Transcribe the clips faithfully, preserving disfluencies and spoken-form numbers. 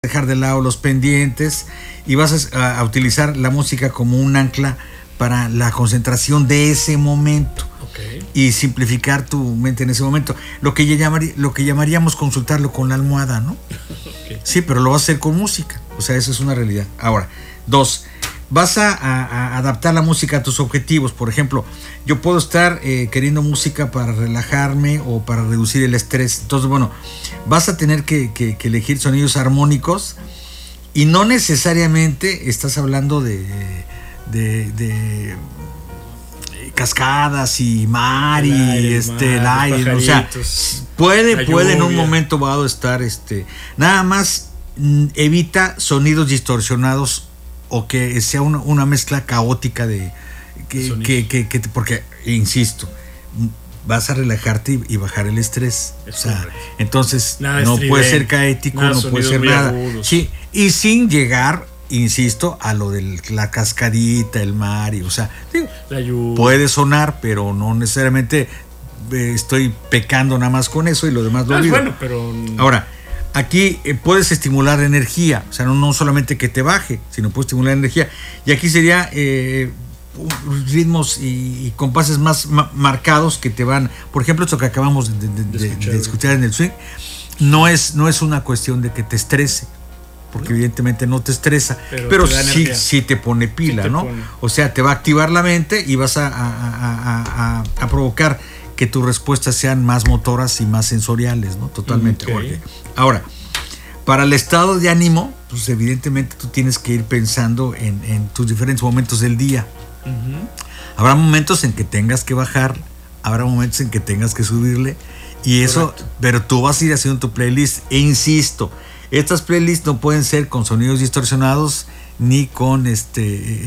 dejar de lado los pendientes y vas a, a utilizar la música como un ancla para la concentración de ese momento. Okay. Y simplificar tu mente en ese momento. Lo que, llamaría, lo que llamaríamos consultarlo con la almohada, ¿no? Okay. Sí, pero lo vas a hacer con música. O sea, eso es una realidad. Ahora, dos, vas a, a, a adaptar la música a tus objetivos. Por ejemplo, yo puedo estar eh, queriendo música para relajarme o para reducir el estrés. Entonces, bueno, vas a tener que, que, que elegir sonidos armónicos y no necesariamente estás hablando de, de, de cascadas y mar y aire, este el aire, o sea, puede puede en un momento dado estar este nada más evita sonidos distorsionados o que sea una, una mezcla caótica de que, que, que, que porque insisto, vas a relajarte y, y bajar el estrés, o sea, entonces nada no puede ser caético, no puede ser nada agudos. Sí, y sin llegar, insisto, a lo de la cascadita, el mar, y, o sea, digo, puede sonar, pero no necesariamente eh, estoy pecando nada más con eso y lo demás lo olvido. Bueno, pero ahora, aquí eh, puedes estimular energía, o sea, no, no solamente que te baje, sino puedes estimular energía. Y aquí sería eh, ritmos y, y compases más ma- marcados que te van, por ejemplo, esto que acabamos de, de, de, de, escuchar. de escuchar en el swing, no es, no es una cuestión de que te estrese, porque no, evidentemente no te estresa, pero, pero te sí, sí te pone pila, sí te ¿no? Pone. O sea, te va a activar la mente y vas a, a, a, a, a provocar que tus respuestas sean más motoras y más sensoriales, ¿no? Totalmente, okay. Jorge. Ahora, para el estado de ánimo, pues evidentemente tú tienes que ir pensando en, en tus diferentes momentos del día. Uh-huh. Habrá momentos en que tengas que bajar, habrá momentos en que tengas que subirle, y eso, correcto, pero tú vas a ir haciendo tu playlist, e insisto, estas playlists no pueden ser con sonidos distorsionados ni con este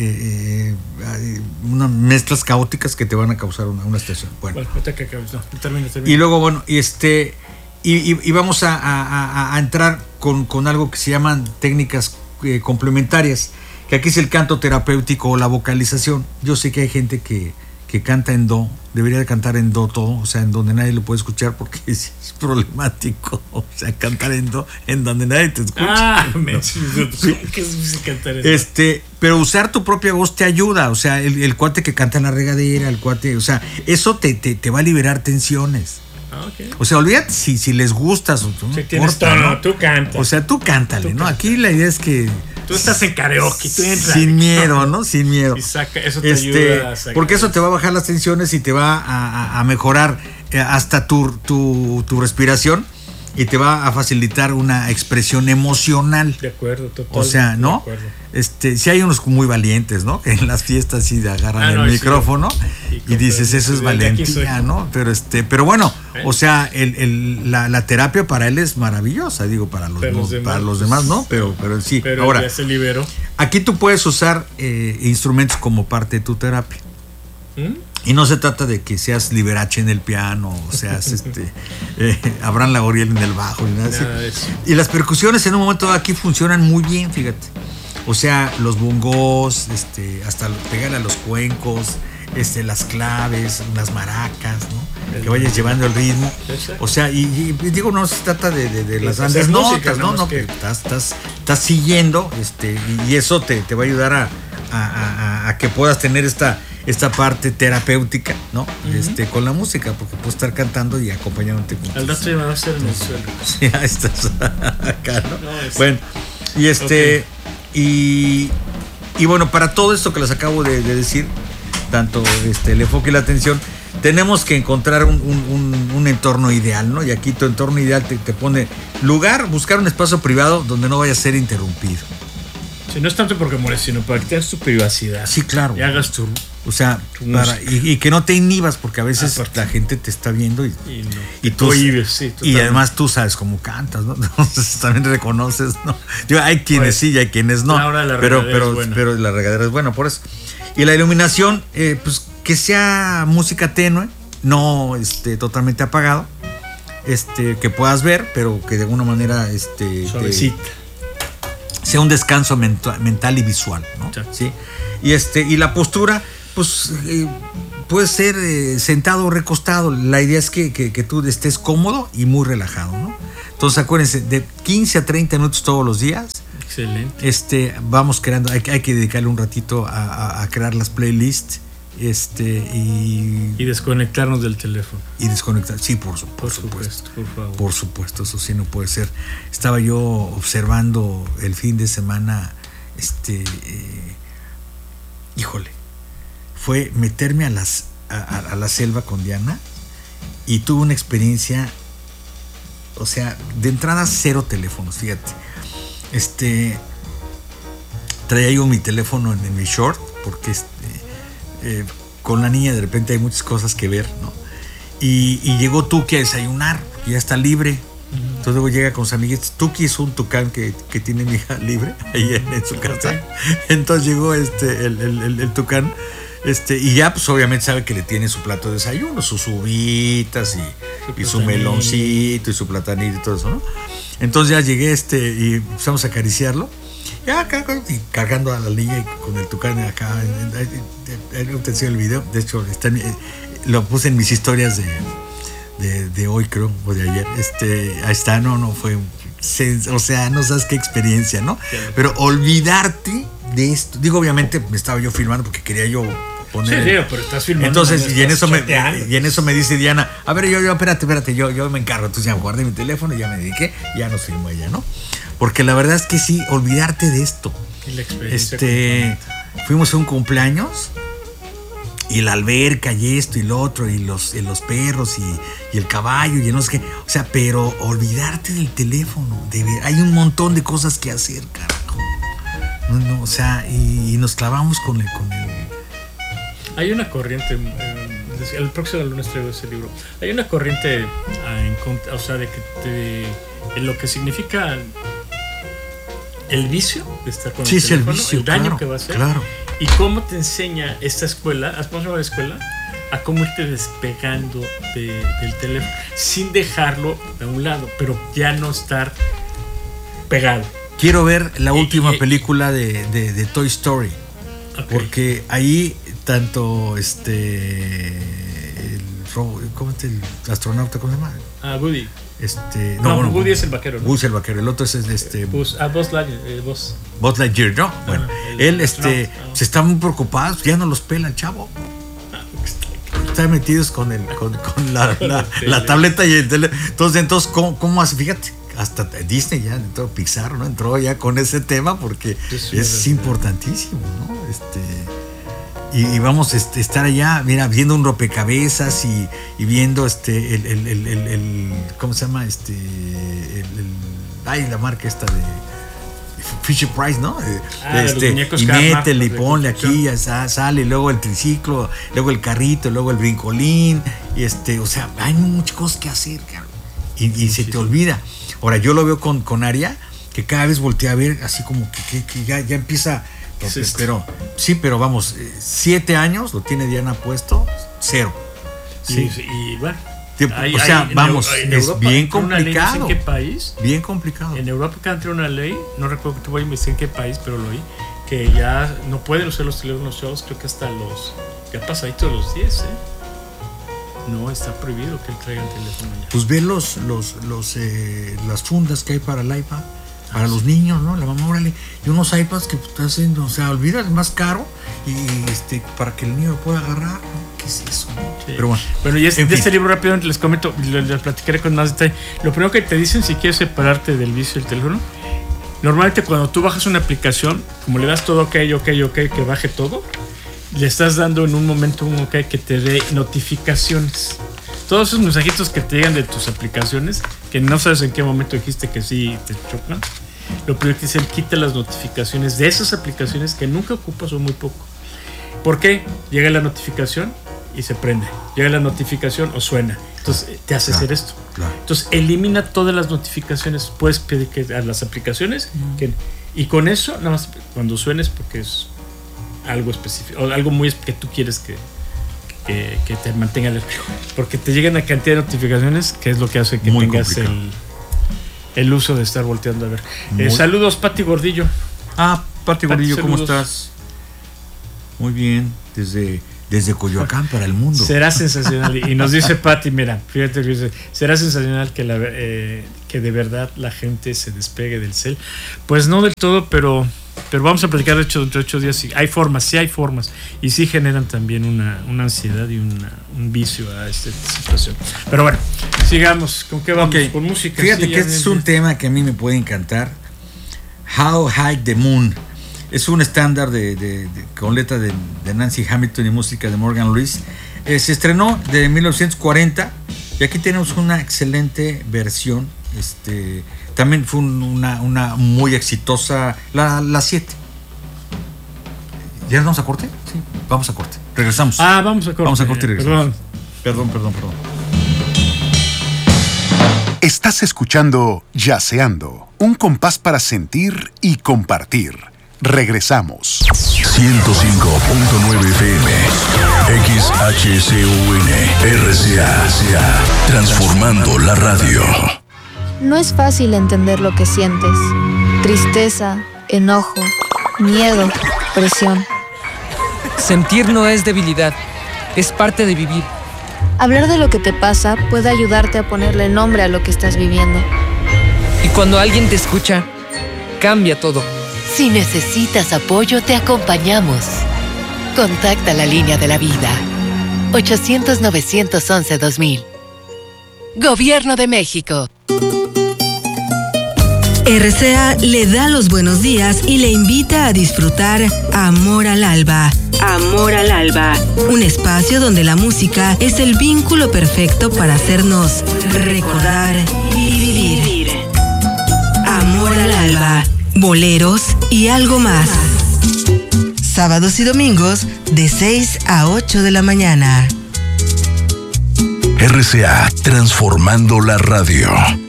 eh, eh, unas mezclas caóticas que te van a causar una, una estación. Bueno, bueno no, termino, termino. Y luego, bueno, y este y, y, y vamos a, a, a entrar con, con algo que se llaman técnicas eh, complementarias, que aquí es el canto terapéutico o la vocalización. Yo sé que hay gente que que canta en do, debería de cantar en do todo, o sea, en donde nadie lo puede escuchar porque es, es problemático, o sea, cantar en do, en donde nadie te escucha. Ah, me sí. ¿Qué es cantar en do? Este, pero usar tu propia voz te ayuda, o sea, el, el cuate que canta en la regadera, el cuate, o sea, eso te, te, te va a liberar tensiones. Ah, okay. O sea, olvídate si, si les gustas o tú, si no tienes importa, tono, ¿no? Tú cantas. O sea, tú cántale, tú ¿no? Canta. Aquí la idea es que tú estás en karaoke, tú entras. Sin miedo, ¿no? Sin miedo. Y saca, eso te este, ayuda a sacar. Porque eso te va a bajar las tensiones y te va a, a, a mejorar eh, hasta tu, tu, tu respiración y te va a facilitar una expresión emocional. De acuerdo, total. O sea, ¿no? Este, si hay unos muy valientes, ¿no? Que en las fiestas sí agarran ah, no, el micrófono sí, y, y dices, eso es valentía, ¿no? Pero este, pero bueno, ¿eh? O sea, el, el, la, la terapia para él es maravillosa, digo, para los, no, los demás, para los demás no, pero, pero sí. Pero ahora, ya se liberó. Aquí tú puedes usar eh, instrumentos como parte de tu terapia. ¿Mm? Y no se trata de que seas Liberace en el piano, o seas este eh, Abraham Laboriel en el bajo, ni nada, nada de eso. Y las percusiones en un momento aquí funcionan muy bien, fíjate. O sea, los bongos, este, hasta pegar a los cuencos, este, las claves, las maracas, ¿no? Que vayas llevando el ritmo. O sea, y, y digo, no se trata de, de, de las grandes notas, ¿no? No, que estás, estás, estás siguiendo, este, y eso te, te va a ayudar a, a, a, a que puedas tener esta esta parte terapéutica, ¿no? Uh-huh. Este, con la música, porque puedes estar cantando y acompañándote con al rato va a ser en el suelo. Sí, ahí estás acá, ¿no? no es... Bueno, y este okay. y, y bueno, para todo esto que les acabo de, de decir, tanto este, el enfoque y la atención, tenemos que encontrar un, un, un, un entorno ideal, ¿no? Y aquí tu entorno ideal te, te pone lugar, buscar un espacio privado donde no vaya a ser interrumpido. Sí, no es tanto porque mueres, sino para que tengas tu privacidad. Sí, claro. Y hagas tu... O sea, para, y, y que no te inhibas, porque a veces Aparte. la gente te está viendo y, y, no, y tú prohíbes, sí, y además tú sabes cómo cantas, ¿no? Entonces también reconoces, ¿no? Yo, hay quienes pues, sí y hay quienes no. Ahora la pero pero, es buena. pero la regadera es buena, por eso. Y la iluminación, eh, pues que sea música tenue, no este, totalmente apagado, este, que puedas ver, pero que de alguna manera este, suavecita. Te, sea un descanso mental, mental y visual, ¿no? Sí. ¿Sí? Y este, y la postura, pues eh, puede ser eh, sentado o recostado. La idea es que, que, que tú estés cómodo y muy relajado, ¿no? Entonces acuérdense, de quince a treinta minutos todos los días. Excelente. Este, vamos creando, hay, hay que dedicarle un ratito a, a, a crear las playlists. Este, y, y desconectarnos del teléfono. Y desconectar, sí, por, su, por, por supuesto. supuesto. Por favor. Por supuesto, eso sí no puede ser. Estaba yo observando el fin de semana, este, eh, híjole, fue meterme a las a, a, a la selva con Diana y tuve una experiencia, o sea, de entrada cero teléfonos, fíjate. Este, traía yo mi teléfono en, en mi short porque este, eh, con la niña de repente hay muchas cosas que ver, ¿no? Y, y llegó Tuki a desayunar, y ya está libre. Entonces luego llega con sus amiguitos. Tuki es un tucán que, que tiene mi hija libre ahí en, en su casa. Entonces llegó este el, el, el, el tucán, este, y ya pues obviamente sabe que le tiene su plato de desayuno, sus uvitas y, y su meloncito y su platanito y todo eso, ¿no? Entonces ya llegué este y empezamos a acariciarlo. Ya acá, y cargando a la niña y con el tucán acá. No te enseño el video. De hecho, está en, lo puse en mis historias de, de, de hoy, creo, o de ayer. Este, ahí está, no, no, fue. O sea, no sabes qué experiencia, ¿no? Sí. Pero olvidarte de esto. Digo, obviamente me estaba yo filmando porque quería yo poner. Sí, sí, pero estás filmando. Entonces, y en eso me, y en eso me dice Diana, a ver, yo, yo, espérate, espérate, yo, yo me encargo. Entonces ya guardé mi teléfono y ya me dediqué, ya nos filmó ella, ¿no? Porque la verdad es que sí, olvidarte de esto. Y la experiencia. Este, fuimos a un cumpleaños y la alberca y esto y lo otro y los, y los perros y, y el caballo y no sé qué. O sea, pero olvidarte del teléfono. De ver, hay un montón de cosas que hacer, carajo. No, no, o sea, y, y nos clavamos con el, con el. Hay una corriente. Eh, el próximo lunes traigo ese libro. Hay una corriente, eh, en contra, o sea, de que te, en lo que significa el vicio de estar con sí, el teléfono, el, vicio, el daño claro, que va a hacer, claro. Y cómo te enseña esta escuela, ¿cómo se llama la escuela? A cómo irte despegando de, del teléfono sin dejarlo de un lado, pero ya no estar pegado. Quiero ver la y, última y, película de, de, de Toy Story, okay. Porque ahí tanto este el, ¿cómo es el astronauta, cómo se llama? Ah, Woody. Este, no, no, no, Woody no, es el vaquero, ¿no? Woody es el vaquero, el otro es este Buzz, ah, Buzz Lightyear, eh, Buzz. Buzz Lightyear, ¿no? Bueno, ah, el, él este no, se está muy preocupado, ya no los pela el chavo. Ah, están metidos con el con, con la, la, la tableta y el teléfono. Entonces, entonces ¿cómo, cómo hace? Fíjate, hasta Disney ya entró, Pixar, ¿no? Entró ya con ese tema porque es, es importantísimo, ¿no? Este Y, y vamos a este, estar allá, mira, viendo un rompecabezas y, y viendo este el, el, el, el, el ¿cómo se llama? Este el, el ay, la marca esta de Fisher Price, ¿no? Ah, este, y métele y ponle aquí, ya sale, luego el triciclo, luego el carrito, luego el brincolín, y este, o sea, hay muchas cosas que hacer, claro. Y, y se te olvida. Ahora, yo lo veo con, con Aria, que cada vez voltea a ver así como que, que, que ya, ya empieza. ¿Qué es pero sí, pero vamos, siete años lo tiene Diana puesto, cero. Sí, y, y bueno, hay, o sea, hay, vamos, en es Europa, bien complicado. ¿En qué país? Bien complicado. En Europa que entró una ley, no recuerdo que te voy a investigar en qué país, pero lo oí, que ya no pueden usar los teléfonos chavos, creo que hasta los, ya pasaditos los diez, ¿eh? No, está prohibido que traigan teléfono ya. Pues ve los, los, los, eh, las fundas que hay para el iPad. Para los niños, ¿no? La mamá, órale, y unos iPads que estás haciendo, o sea, olvida, es más caro y este para que el niño lo pueda agarrar, ¿no? ¿Qué es eso? Sí. Pero bueno. Bueno, y es, de fin. Este libro rápidamente les comento, les, les platicaré con más detalle. Lo primero que te dicen si quieres separarte del vicio del teléfono, normalmente cuando tú bajas una aplicación, como le das todo ok, ok, ok, que baje todo, le estás dando en un momento un ok que te dé notificaciones. Todos esos mensajitos que te llegan de tus aplicaciones, que no sabes en qué momento dijiste que sí te chocan, lo primero que dicen, quita las notificaciones de esas aplicaciones que nunca ocupas o muy poco. ¿Por qué? Llega la notificación y se prende. Llega la notificación o suena. Entonces te hace claro, hacer esto. Claro. Entonces elimina todas las notificaciones. Puedes pedir que a las aplicaciones mm. que, y con eso, nada más cuando suenes, porque es algo específico o algo muy que tú quieres que Que, que te mantenga el, porque te llegan una cantidad de notificaciones que es lo que hace que muy tengas el, el uso de estar volteando a ver. Eh, saludos, Pati Gordillo. Ah, Pati Gordillo, ¿cómo estás? Muy bien, desde, desde Coyoacán para el mundo. Será sensacional. Y nos dice Pati, mira, fíjate que dice, será sensacional que, la, eh, que de verdad la gente se despegue del cel. Pues no del todo, pero, pero vamos a platicar de hecho dentro de ocho días. Sí, hay formas, sí hay formas. Y sí generan también una, una ansiedad y una, un vicio a esta situación. Pero bueno, sigamos. ¿Con qué vamos? Okay. Con música. Fíjate sí, que este es un tema que a mí me puede encantar. How High the Moon. Es un estándar de, de, de, con letra de, de Nancy Hamilton y música de Morgan Lewis. Eh, se estrenó de mil novecientos cuarenta y aquí tenemos una excelente versión. Este, también fue un, una, una muy exitosa, la siete. ¿Ya vamos a corte? Sí, vamos a corte. Regresamos. Ah, vamos a corte. Vamos a corte y regresamos. Perdón, perdón, perdón. perdón. Estás escuchando Yaceando, un compás para sentir y compartir. Regresamos. ciento cinco punto nueve F M, X H C U N, R C A, transformando la radio. No es fácil entender lo que sientes. Tristeza, enojo, miedo, presión. Sentir no es debilidad, es parte de vivir. Hablar de lo que te pasa puede ayudarte a ponerle nombre a lo que estás viviendo. Y cuando alguien te escucha, cambia todo. Si necesitas apoyo, te acompañamos. Contacta la línea de la vida. ochocientos, novecientos once, dos mil. Gobierno de México. R C A le da los buenos días y le invita a disfrutar Amor al Alba. Amor al Alba. Un espacio donde la música es el vínculo perfecto para hacernos recordar y vivir. Amor al Alba. Boleros y algo más. Sábados y domingos de seis a ocho de la mañana. R C A, transformando la radio.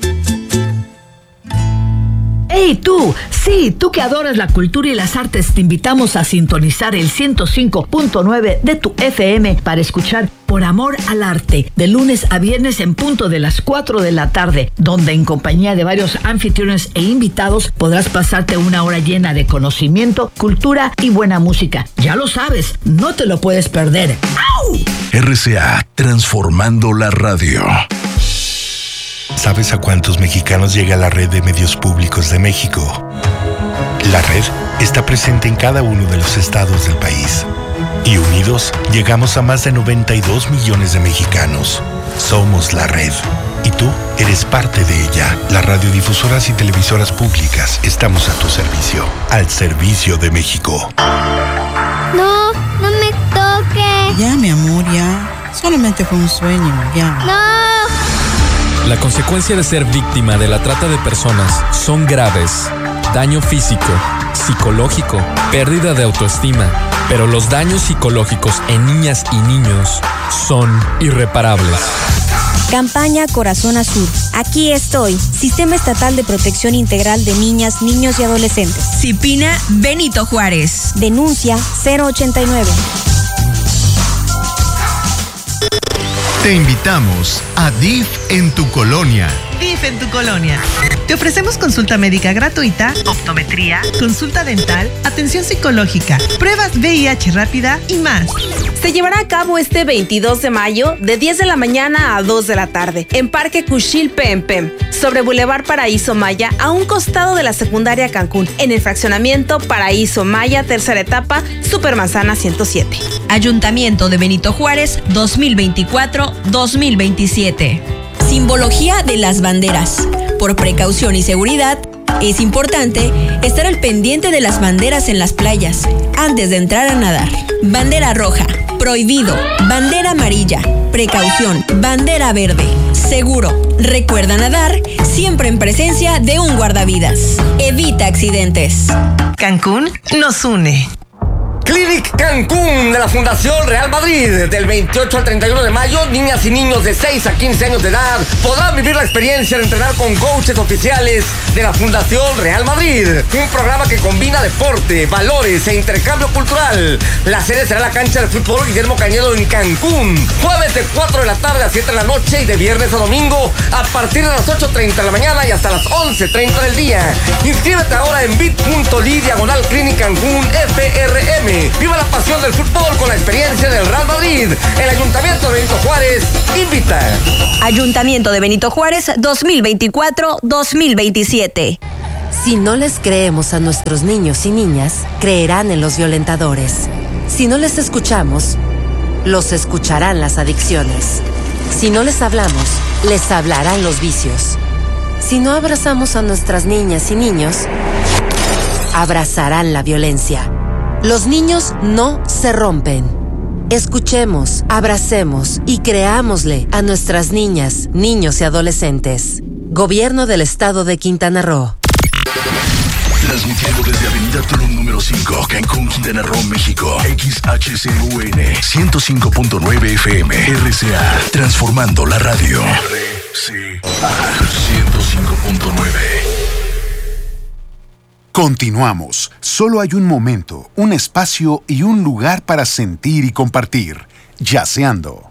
¡Hey tú! Sí, tú que adoras la cultura y las artes, te invitamos a sintonizar el ciento cinco punto nueve de tu F M para escuchar Por Amor al Arte, de lunes a viernes en punto de las cuatro de la tarde, donde en compañía de varios anfitriones e invitados podrás pasarte una hora llena de conocimiento, cultura y buena música. Ya lo sabes, no te lo puedes perder. ¡Au! R C A, transformando la radio. ¿Sabes a cuántos mexicanos llega la red de medios públicos de México? La red está presente en cada uno de los estados del país. Y unidos, llegamos a más de noventa y dos millones de mexicanos. Somos la red. Y tú eres parte de ella. Las radiodifusoras y televisoras públicas estamos a tu servicio. Al servicio de México. No, no me toques. Ya, mi amor, ya. Solamente fue un sueño, ya. No. La consecuencia de ser víctima de la trata de personas son graves. Daño físico, psicológico, pérdida de autoestima. Pero los daños psicológicos en niñas y niños son irreparables. Campaña Corazón Azul. Aquí estoy. Sistema Estatal de Protección Integral de Niñas, Niños y Adolescentes. CIPINA Benito Juárez. Denuncia cero ochenta y nueve. Te invitamos a D I F en tu colonia. D I F en tu colonia. Te ofrecemos consulta médica gratuita, optometría, consulta dental, atención psicológica, pruebas V I H rápida y más. Se llevará a cabo este veintidós de mayo de diez de la mañana a dos de la tarde en Parque Cuchil Pempem, sobre Boulevard Paraíso Maya, a un costado de la secundaria Cancún, en el fraccionamiento Paraíso Maya, tercera etapa, Supermanzana ciento siete. Ayuntamiento de Benito Juárez, dos mil veinticuatro a dos mil veintisiete. Simbología de las banderas. Por precaución y seguridad, es importante estar al pendiente de las banderas en las playas antes de entrar a nadar. Bandera roja, prohibido. Bandera amarilla, precaución. Bandera verde, seguro. Recuerda nadar siempre en presencia de un guardavidas. Evita accidentes. Cancún nos une. Clinic Cancún de la Fundación Real Madrid. Del veintiocho al treinta y uno de mayo, niñas y niños de seis a quince años de edad podrán vivir la experiencia de entrenar con coaches oficiales de la Fundación Real Madrid. Un programa que combina deporte, valores e intercambio cultural. La sede será la cancha de fútbol Guillermo Cañedo en Cancún. Jueves de cuatro de la tarde a siete de la noche y de viernes a domingo a partir de las ocho treinta de la mañana y hasta las once treinta del día. Inscríbete ahora en bit punto l y diagonal Clinic Cancún F R M. F. ¡Viva la pasión del fútbol con la experiencia del Real Madrid! El Ayuntamiento de Benito Juárez invita. Ayuntamiento de Benito Juárez dos mil veinticuatro dos mil veintisiete. Si no les creemos a nuestros niños y niñas, creerán en los violentadores. Si no les escuchamos, los escucharán las adicciones. Si no les hablamos, les hablarán los vicios. Si no abrazamos a nuestras niñas y niños, abrazarán la violencia. Los niños no se rompen. Escuchemos, abracemos y creámosle a nuestras niñas, niños y adolescentes. Gobierno del Estado de Quintana Roo. Transmitiendo desde Avenida Tulum número cinco, Cancún, Quintana Roo, México. X H C U N ciento cinco punto nueve F M. R C A. Transformando la radio. R C A ciento cinco punto nueve. Continuamos. Solo hay un momento, un espacio y un lugar para sentir y compartir. Yaceando.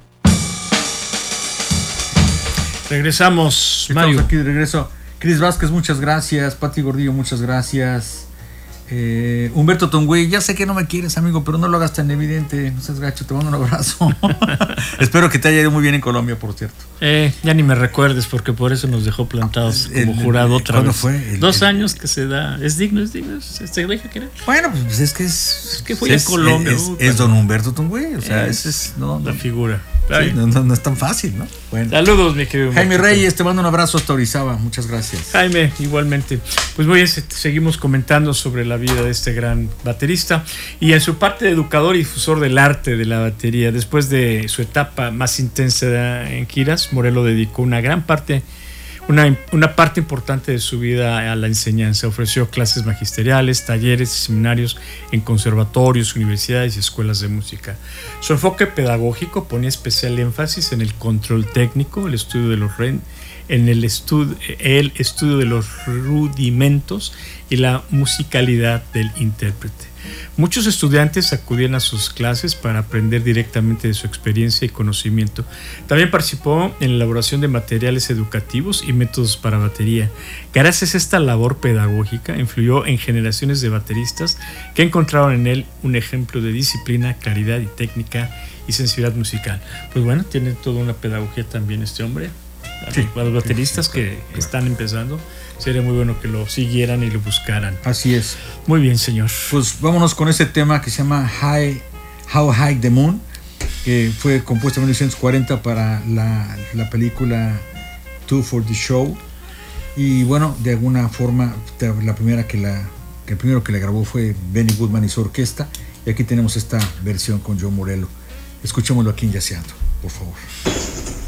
Regresamos, Estamos Mario. aquí de regreso. Cris Vázquez, muchas gracias. Pati Gordillo, muchas gracias. Eh, Humberto Tongüey, ya sé que no me quieres, amigo, pero no lo hagas tan evidente. No seas gacho, te mando un abrazo. Espero que te haya ido muy bien en Colombia, por cierto. Eh, ya ni me recuerdes, porque por eso nos dejó plantados como El- jurado otra ¿cuándo vez. fue? El- Dos el- años que se da. Es digno, es digno. Se deja querer. Bueno, pues es que es. Es que fue es, a Colombia. Es, uh, es don Humberto Tongüey, o sea, es ese es. No, la no, figura. sí, Ay. no, no- no es tan fácil, ¿no? Bueno. Saludos, mi querido Jaime Humberto. Reyes, te mando un abrazo hasta Orizaba, muchas gracias. Jaime, igualmente. Pues voy a seguimos comentando sobre la vida de este gran baterista y en su parte de educador y difusor del arte de la batería. Después de su etapa más intensa en giras, Morelos dedicó una gran parte, una, una parte importante de su vida a la enseñanza. Ofreció clases magisteriales, talleres y seminarios en conservatorios, universidades y escuelas de música. Su enfoque pedagógico ponía especial énfasis en el control técnico, el estudio de los ren en el, estu el estudio de los rudimentos y la musicalidad del intérprete. Muchos estudiantes acudían a sus clases para aprender directamente de su experiencia y conocimiento. También participó en la elaboración de materiales educativos y métodos para batería. Gracias a esta labor pedagógica, influyó en generaciones de bateristas que encontraron en él un ejemplo de disciplina, claridad y técnica y sensibilidad musical. Pues bueno, tiene toda una pedagogía también este hombre. Sí. A los bateristas que están empezando, sería muy bueno que lo siguieran y lo buscaran. Así es. Muy bien, señor. Pues vámonos con ese tema que se llama High, How High the Moon, que fue compuesta en mil novecientos cuarenta para la, la película Two for the Show. Y bueno, de alguna forma, la primera que la, que el primero que la grabó fue Benny Goodman y su orquesta. Y aquí tenemos esta versión con Joe Morello. Escuchémoslo aquí en Yaceando, por favor.